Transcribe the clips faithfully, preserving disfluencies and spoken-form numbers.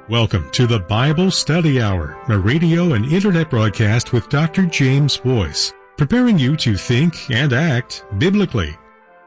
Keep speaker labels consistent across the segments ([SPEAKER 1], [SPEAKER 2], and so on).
[SPEAKER 1] Welcome to the Bible Study Hour, a radio and internet broadcast with Doctor James Boyce, preparing you to think and act biblically.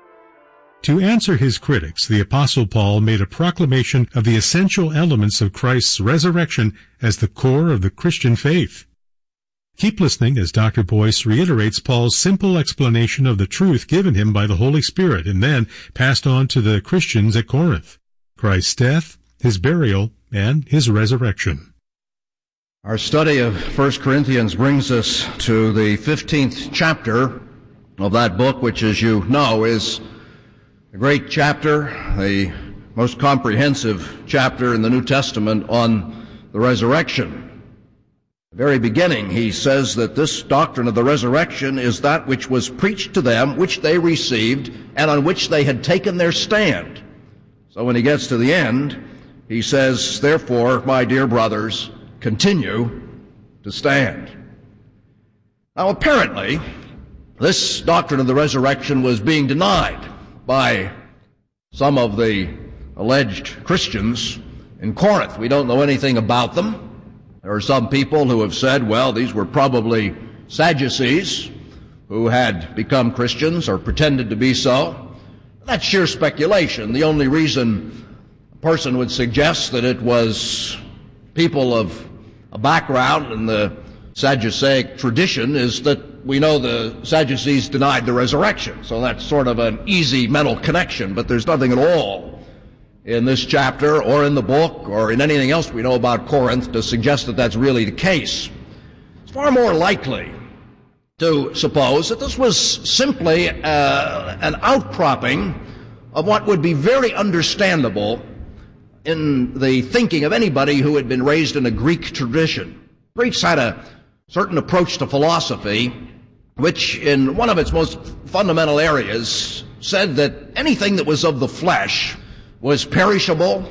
[SPEAKER 1] To answer his critics, the Apostle Paul made a proclamation of the essential elements of Christ's resurrection as the core of the Christian faith. Keep listening as Doctor Boyce reiterates Paul's simple explanation of the truth given him by the Holy Spirit and then passed on to the Christians at Corinth: Christ's death, his burial, and his resurrection.
[SPEAKER 2] Our study of First Corinthians brings us to the fifteenth chapter of that book, which, as you know, is a great chapter, the most comprehensive chapter in the New Testament on the resurrection. At the very beginning, he says that this doctrine of the resurrection is that which was preached to them, which they received, and on which they had taken their stand. So when he gets to the end, he says, therefore, my dear brothers, continue to stand. Now, apparently, this doctrine of the resurrection was being denied by some of the alleged Christians in Corinth. We don't know anything about them. There are some people who have said, well, these were probably Sadducees who had become Christians or pretended to be so. That's sheer speculation. The only reason person would suggest that it was people of a background in the Sadduceic tradition is that we know the Sadducees denied the resurrection. So that's sort of an easy mental connection, but there's nothing at all in this chapter or in the book or in anything else we know about Corinth to suggest that that's really the case. It's far more likely to suppose that this was simply uh, an outcropping of what would be very understandable in the thinking of anybody who had been raised in a Greek tradition. Greeks had a certain approach to philosophy, which in one of its most fundamental areas said that anything that was of the flesh was perishable,